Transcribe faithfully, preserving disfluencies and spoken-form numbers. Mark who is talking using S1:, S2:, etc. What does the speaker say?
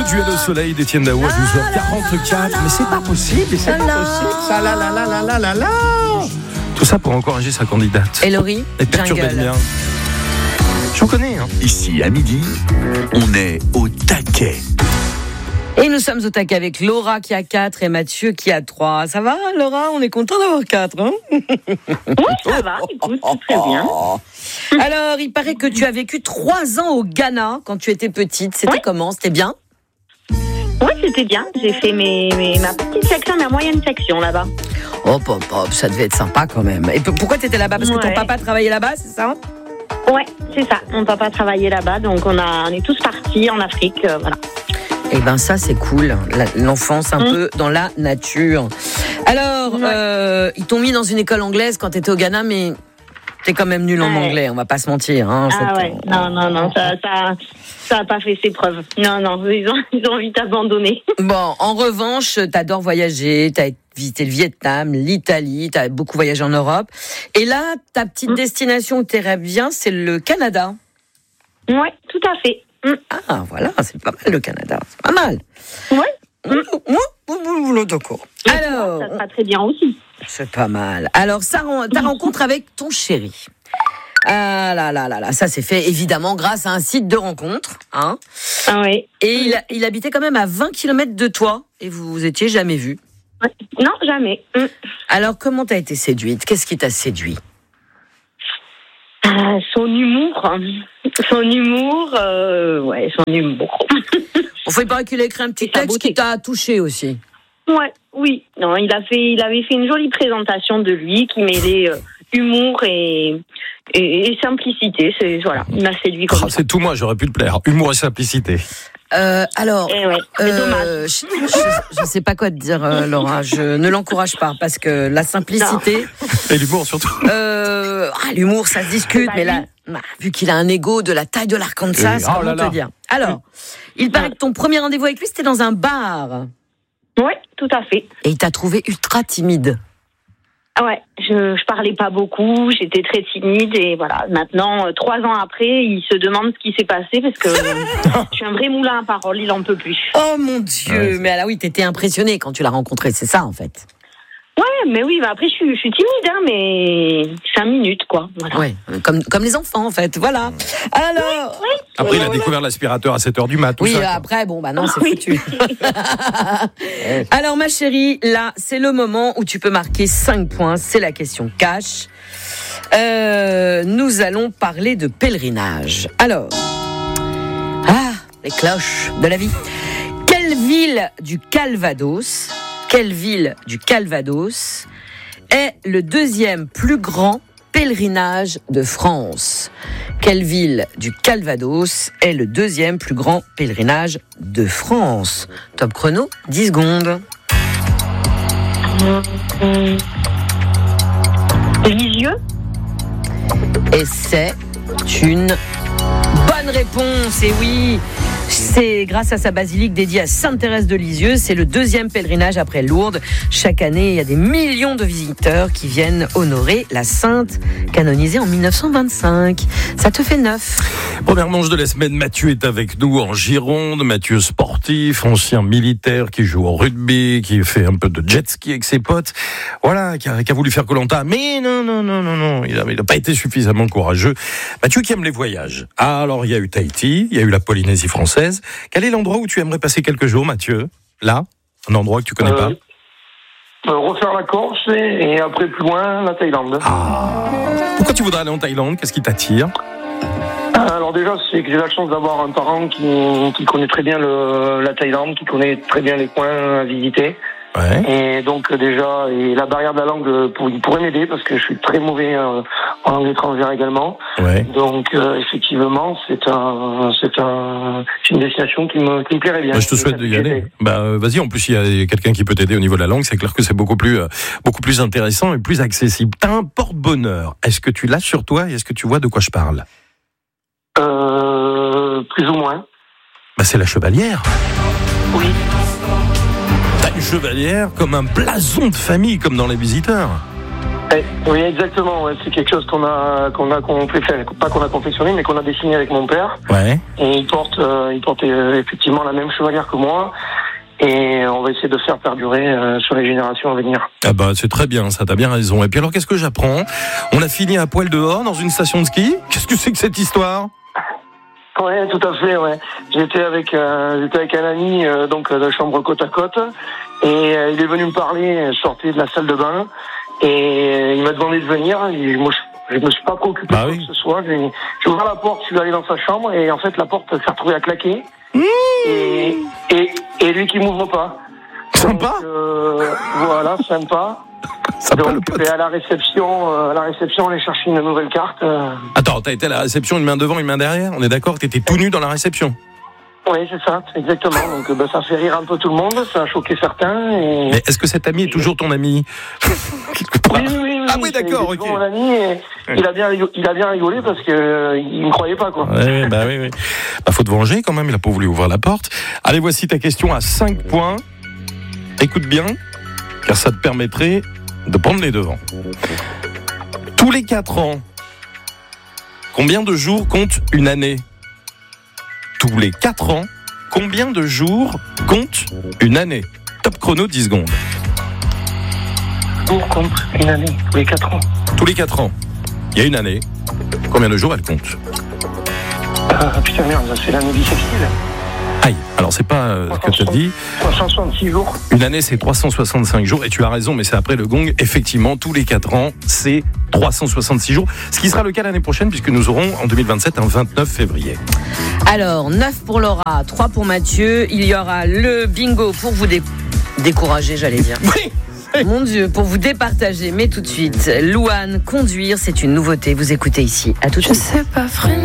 S1: Le duel au soleil d'Étienne Dao à douze heures quarante-quatre. Mais c'est pas possible, c'est pas possible. Ça, la, la, la, la, la, la, la. Tout ça pour encourager sa candidate.
S2: Et Laurie,
S1: et perturber le mien. J'en connais, hein.
S3: Ici, à midi, on est au taquet.
S2: Et nous sommes au taquet avec Laura qui a quatre et Mathieu qui a trois. Ça va, Laura? On est content d'avoir quatre, hein?
S4: Oui, ça va, écoute, très bien.
S2: Alors, il paraît que tu as vécu trois ans au Ghana quand tu étais petite. C'était oui. Comment? C'était bien?
S4: Oui, c'était bien. J'ai fait mes, mes, ma petite section, ma moyenne section là-bas.
S2: Hop, hop, hop, ça devait être sympa quand même. Et pourquoi tu étais là-bas? Parce que ouais. ton papa travaillait là-bas, c'est ça?
S4: Ouais, c'est ça. Mon papa travaillait là-bas, donc on, a, on est tous partis en Afrique, euh, voilà.
S2: Eh ben ça c'est cool, l'enfance un mmh. peu dans la nature. Alors, ouais. euh, ils t'ont mis dans une école anglaise quand t'étais au Ghana, mais t'es quand même nul en ouais. anglais, on va pas se mentir. Hein,
S4: ah ouais, non, non, non, ça, ça, ça a pas fait ses preuves. Non, non, ils ont, ils ont vite abandonné.
S2: Bon, en revanche, t'adores voyager, t'as visité le Vietnam, l'Italie, t'as beaucoup voyagé en Europe. Et là, ta petite mmh. destination où t'aimerais bien, c'est le Canada.
S4: Ouais, tout à fait.
S2: Ah, voilà, c'est pas mal le Canada, c'est pas mal.
S4: Ouais.
S2: Mmh. D'accord. Alors,
S4: ça sera très bien aussi.
S2: C'est pas mal. Alors, ça, ta rencontre avec ton chéri. Ah là là là là, ça s'est fait évidemment grâce à un site de rencontre, hein.
S4: Ah oui.
S2: Et il, il habitait quand même à vingt kilomètres de toi et vous vous étiez jamais vus.
S4: Non, jamais. Mmh.
S2: Alors, comment t'as été séduite? Qu'est-ce qui t'a séduit?
S4: Euh, son humour, son humour, euh, ouais, son humour.
S2: Enfin, il paraît qu'il a écrit un petit texte qui t'a touché aussi.
S4: Ouais, oui. Non, il a fait, il avait fait une jolie présentation de lui qui mêlait euh, humour et, et, et simplicité. C'est voilà, il m'a séduit comme
S1: oh,
S4: ça.
S1: C'est tout moi, j'aurais pu le plaire. Humour et simplicité.
S2: Euh, alors,
S4: eh ouais,
S2: euh, je, je, je sais pas quoi te dire, euh, Laura. Je ne l'encourage pas parce que la simplicité
S1: non. et l'humour surtout.
S2: Euh, ah, l'humour, ça se discute, bah, mais là, bah, vu qu'il a un ego de la taille de l'Arkansas, oh comment te dire. Alors, il paraît que ton premier rendez-vous avec lui, c'était dans un bar.
S4: Oui, tout à fait.
S2: Et il t'a trouvé ultra timide.
S4: Ouais, je, je parlais pas beaucoup, j'étais très timide et voilà. Maintenant, euh, trois ans après, il se demande ce qui s'est passé parce que euh, je suis un vrai moulin à parole, il en peut plus.
S2: Oh mon Dieu, ouais, mais alors oui, t'étais impressionnée quand tu l'as rencontré, c'est ça en fait.
S4: Ouais, mais oui, bah après je suis, je suis timide, hein, mais cinq minutes quoi. Voilà.
S2: Ouais, comme comme les enfants en fait, voilà. Alors.
S4: Oui, oui.
S1: Après, il a découvert l'aspirateur à sept heures du mat. Tout
S2: oui,
S1: ça,
S2: après, bon, bah non, c'est oui. foutu. Alors, ma chérie, là, c'est le moment où tu peux marquer cinq points. C'est la question cash. Euh, nous allons parler de pèlerinage. Alors, ah, les cloches de la vie. Quelle ville du Calvados, quelle ville du Calvados est le deuxième plus grand pèlerinage de France? Quelle ville du Calvados est le deuxième plus grand pèlerinage de France? Top chrono, dix secondes.
S4: Lisieux.
S2: Et c'est une bonne réponse, et oui, c'est grâce à sa basilique dédiée à Sainte-Thérèse de Lisieux. C'est le deuxième pèlerinage après Lourdes. Chaque année, il y a des millions de visiteurs qui viennent honorer la sainte canonisée en mille neuf cent vingt-cinq. Ça te fait neuf.
S1: Première manche de la semaine, Mathieu est avec nous en Gironde. Mathieu sportif, ancien militaire qui joue au rugby, qui fait un peu de jet ski avec ses potes. Voilà, qui a, qui a voulu faire Koh-Lanta. Mais non, non, non, non, non, il n'a pas été suffisamment courageux. Mathieu qui aime les voyages. Ah, alors il y a eu Tahiti, il y a eu la Polynésie française. Quel est l'endroit où tu aimerais passer quelques jours, Mathieu? Là, un endroit que tu connais euh,
S5: pas euh, Refaire la Corse et, et après plus loin, la Thaïlande.
S1: Ah. Pourquoi tu voudrais aller en Thaïlande? Qu'est-ce qui t'attire?
S5: Alors déjà, c'est que j'ai la chance d'avoir un parent qui, qui connaît très bien le, la Thaïlande, qui connaît très bien les coins à visiter.
S1: Ouais.
S5: Et donc déjà, et la barrière de la langue pour, il pourrait m'aider parce que je suis très mauvais euh, en langue étrangère également.
S1: Ouais.
S5: Donc euh, effectivement, c'est un, c'est un, c'est une destination qui me, qui me plairait bien.
S1: Bah, je te souhaite d'y aller. Bah euh, vas-y. En plus, il y a quelqu'un qui peut t'aider au niveau de la langue. C'est clair que c'est beaucoup plus, euh, beaucoup plus intéressant et plus accessible. T'as un porte-bonheur. Est-ce que tu l'as sur toi et est-ce que tu vois de quoi je parle?
S5: Euh, plus ou moins.
S1: Bah c'est la chevalière.
S5: Oui.
S1: T'as une chevalière comme un blason de famille, comme dans Les Visiteurs.
S5: Eh, oui, exactement. Ouais. C'est quelque chose qu'on a, qu'on a, qu'on fait, pas qu'on a confectionné, mais qu'on a dessiné avec mon père.
S1: Ouais.
S5: Et il porte, euh, il porte euh, effectivement la même chevalière que moi. Et on va essayer de faire perdurer euh, sur les générations à venir.
S1: Ah bah c'est très bien, ça, t'as bien raison. Et puis alors, qu'est-ce que j'apprends ? On a fini à poil dehors dans une station de ski ? Qu'est-ce que c'est que cette histoire ?
S5: Ouais, tout à fait. Ouais, j'étais avec, euh, j'étais avec un ami euh, donc de chambre côte à côte, et euh, il est venu me parler. Je sortais de la salle de bain et il m'a demandé de venir. Et moi, je, je me suis pas préoccupé
S1: bah
S5: de
S1: oui.
S5: quoi que ce soit. J'ai, j'ai ouvert la porte, je suis allé dans sa chambre et en fait la porte s'est retrouvée à claquer. Mmh. Et, et et lui qui m'ouvre pas.
S1: Sympa.
S5: Donc, euh, voilà, sympa.
S1: Sympa
S5: Donc,
S1: le pote.
S5: et à la réception, euh, à la réception, on est chercher une nouvelle carte. Euh...
S1: Attends, t'as été à la réception, une main devant, une main derrière ? On est d'accord que t'étais tout nu dans la réception ?
S5: Oui, c'est ça, exactement. Donc, euh, bah, ça fait rire un peu tout le monde, ça a choqué certains. Et...
S1: Mais est-ce que cet ami est toujours ton ami ? Quelque part.
S5: Oui, oui, oui.
S1: Ah oui, d'accord,
S5: c'est, c'est
S1: ok.
S5: Mon ami, et il a bien, rigolé, il a bien rigolé parce que euh, il me croyait pas, quoi.
S1: Ouais, bah oui, oui. Bah faut te venger quand même, il a pas voulu ouvrir la porte. Allez, voici ta question à cinq points. Écoute bien, car ça te permettrait de prendre les devants. Tous les quatre ans, combien de jours compte une année ? Tous les quatre ans, combien de jours compte une année ? Top chrono, dix secondes.
S5: Pour compte une année, tous les quatre ans.
S1: Tous les quatre ans, il y a une année. Combien de jours elle compte ?
S5: Ah putain merde, c'est l'année bissextile.
S1: Aïe, alors c'est pas euh, ce que tu as dit.
S5: trois cent soixante-six jours.
S1: Une année, c'est trois cent soixante-cinq jours. Et tu as raison, mais c'est après le gong. Effectivement, tous les quatre ans, c'est trois cent soixante-six jours. Ce qui sera le cas l'année prochaine, puisque nous aurons en deux mille vingt-sept un vingt-neuf février.
S2: Alors, neuf pour Laura, trois pour Mathieu. Il y aura le bingo pour vous dé- décourager, j'allais dire.
S1: Oui.
S2: Mon Dieu, pour vous départager. Mais tout de suite, Louane, conduire, c'est une nouveauté. Vous écoutez ici. À tout de suite.
S6: Je sais pas freiner.